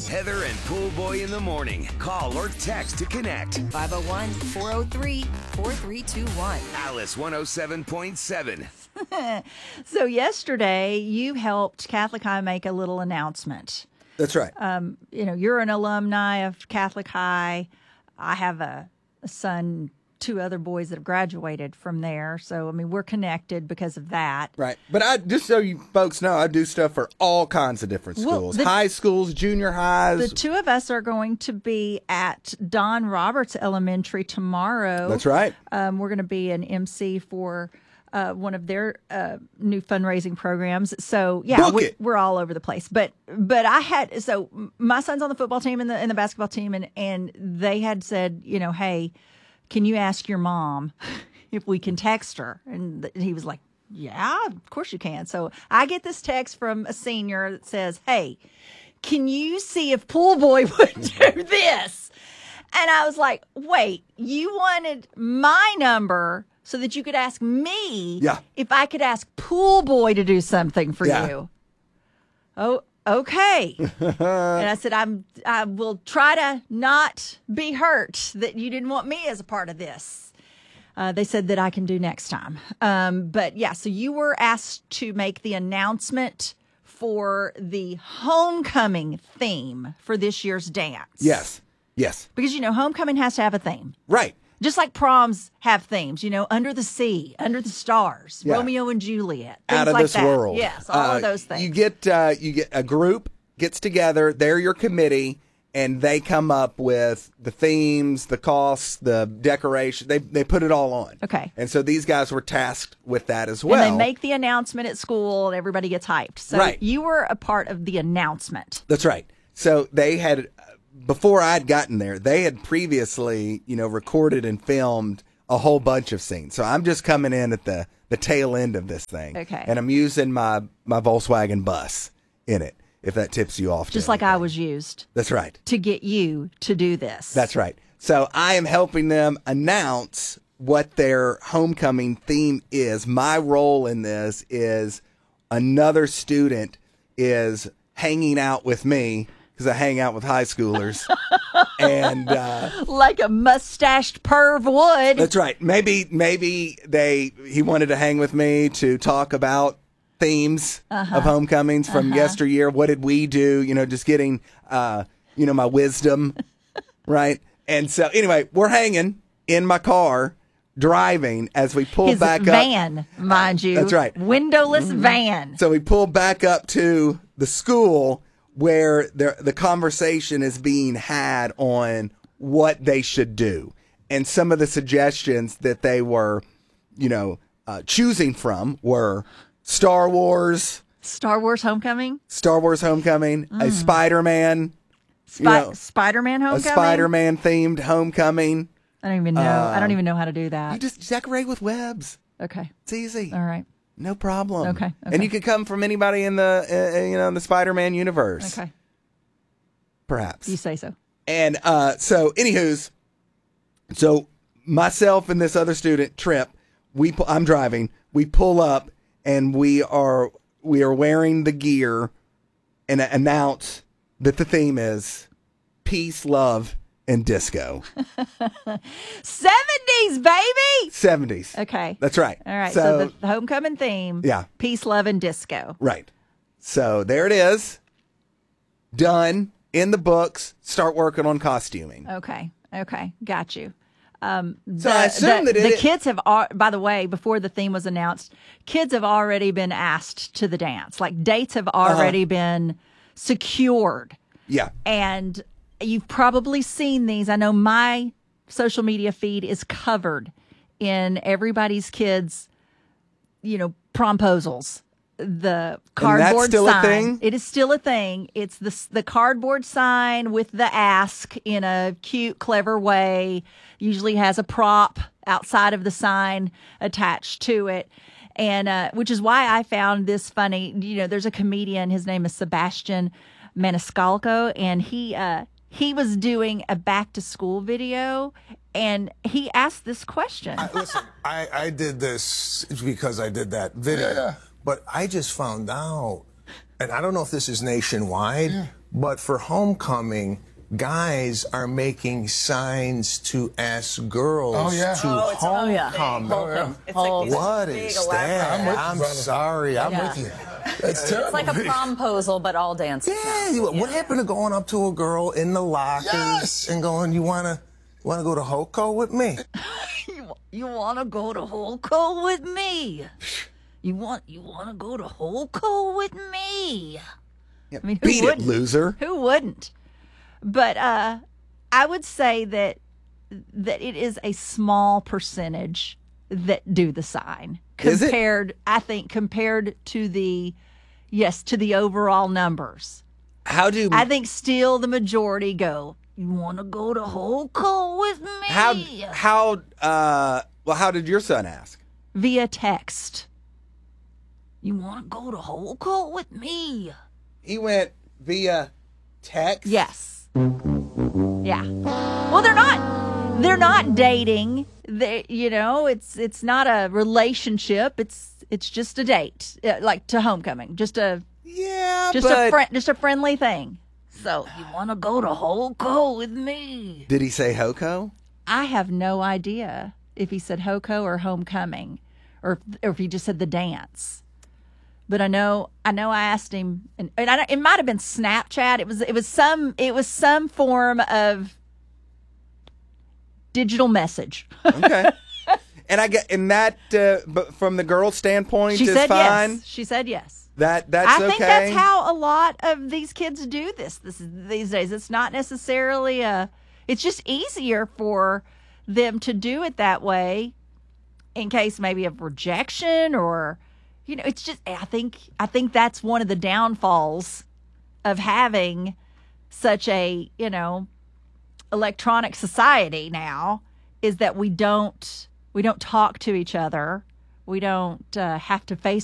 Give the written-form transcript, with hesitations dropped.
Heather and Pool Boy in the morning. Call or text to connect. 501-403-4321. Alice 107.7. So yesterday, you helped Catholic High make a little announcement. That's right. You're an alumni of Catholic High. I have a son, two other boys that have graduated from there. So, we're connected because of that. Right. But just so you folks know, I do stuff for all kinds of different schools. High schools, junior highs. The two of us are going to be at Don Roberts Elementary tomorrow. That's right. We're going to be an MC for one of their new fundraising programs. So yeah, we're all over the place. But my son's on the football team and the basketball team, and they had said, hey, can you ask your mom if we can text her? And he was like, yeah, of course you can. So I get this text from a senior that says, hey, can you see if Pool Boy would do this? And I was like, wait, you wanted my number so that you could ask me if I could ask Pool Boy to do something for you. Oh, okay. And I said, I will try to not be hurt that you didn't want me as a part of this. They said that I can do next time. But yeah, so you were asked to make the announcement for the homecoming theme for this year's dance. Yes. Because, homecoming has to have a theme. Right. Just like proms have themes, Under the Sea, Under the Stars, Romeo and Juliet, things Out of like this that. world. Yes, all of those things. You get a group gets together. They're your committee, and they come up with the themes, the costs, the decoration. They put it all on. Okay. And so these guys were tasked with that as well. And they make the announcement at school, and everybody gets hyped. So you were a part of the announcement. That's right. So they had. Before I'd gotten there, they had previously, recorded and filmed a whole bunch of scenes. So I'm just coming in at the tail end of this thing. Okay. And I'm using my Volkswagen bus in it, if that tips you off. Just like I was used. That's right. To get you to do this. That's right. So I am helping them announce what their homecoming theme is. My role in this is another student is hanging out with me, because I hang out with high schoolers. And like a mustached perv would. That's right. Maybe he wanted to hang with me to talk about themes of homecomings from yesteryear. What did we do? Just getting my wisdom. Right. And so anyway, we're hanging in my car, driving as we pull back van, mind you. That's right. Windowless van. So we pull back up to the school where the conversation is being had on what they should do. And some of the suggestions that they were, choosing from were Star Wars Homecoming, a Spider-Man, Spider-Man Homecoming, a Spider-Man themed homecoming. I don't even know. I don't even know how to do that. You just decorate with webs. Okay. It's easy. All right. No problem. Okay. And you can come from anybody in the in the Spider-Man universe. Okay. Perhaps. You say so. And so myself and this other student, Trip, I'm driving. We pull up and we are wearing the gear and announce that the theme is peace, love, and disco. 70s, baby. 70s. Okay. That's right. All right. So the homecoming theme. Yeah. Peace, love, and disco. Right. So there it is. Done. In the books. Start working on costuming. Okay. Got you. So I assume that the kids have, by the way, before the theme was announced, kids have already been asked to the dance. Like dates have already been secured. Yeah. And you've probably seen these. I know my social media feed is covered in everybody's kids, promposals. The cardboard and that's still sign. A thing? It is still a thing. It's the cardboard sign with the ask in a cute, clever way. Usually has a prop outside of the sign attached to it. And which is why I found this funny. There's a comedian. His name is Sebastian Maniscalco, and he was doing a back to school video, and he asked this question. Listen, I did this because I did that video, but I just found out, and I don't know if this is nationwide, But for homecoming, guys are making signs to ask girls to homecome. What is that? I'm sorry. I'm with you. That's terrible. It's like a promposal, but all dances. Yeah. What happened to going up to a girl in the lockers and going, you wanna go to Hoco with me? You want to go to Holco with me? You want to go to Holco with me? Yeah, I mean, beat it, loser. Who wouldn't? But I would say that it is a small percentage that do the sign compared. I think compared to the overall numbers. I think still the majority go. You want to go to Holco with me? How did your son ask? Via text. You want to go to Holco with me? He went via text? Yes. Yeah. Well, they're not dating. It's not a relationship. It's just a date, like to homecoming. Just a friendly thing. So, you want to go to Holco with me? Did he say Hoco? I have no idea if he said Hoco or homecoming, or if he just said the dance. But I know I asked him, and it might have been Snapchat. It was some form of digital message. Okay. And but from the girl's standpoint, is fine. Yes. She said yes. That's okay. I think that's how a lot of these kids do these days. It's not necessarily it's just easier for them to do it that way in case maybe of rejection or, it's just, I think that's one of the downfalls of having such a, electronic society now is that we don't talk to each other. We don't have to face